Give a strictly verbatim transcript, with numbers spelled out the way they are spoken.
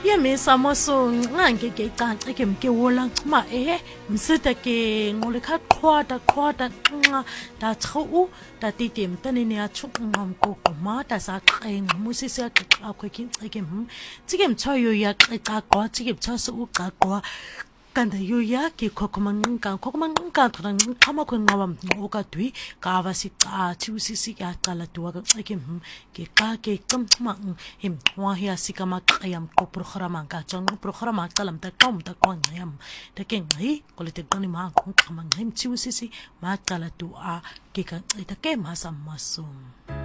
Yemisa moso ngange ke canca ke mke wola ma eh msita ke ngole kha qhwata qhwata nxa da thu da titem tane ne a chu ngam ko ma da sa qenga musisi ya qiqa akho ke ncike m tsike mthwayo ya qiqa qwa tsike mthwaso uqaqwa kanda yo ya ke khokhoma nqa khokhoma nqa thona nqama kho nqaba mnqoka dwi ka va siqa thi usisi ka qala tuwa ka ncike m ke qa ke qimma him wa ya sika maqayam ko programa ka tsong programa qala mta qom ta qwangam ta ke ngi ko le te qani ma ko qama ngim thi usisi ma qala tu a ke ka ta ke ma sa masum